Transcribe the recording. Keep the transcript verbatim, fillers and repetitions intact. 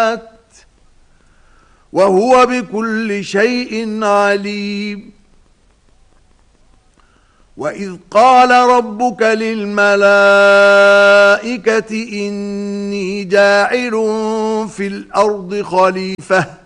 وهو بكل شيء عليم. وإذ قال ربك للملائكة إني جاعل في الأرض خليفة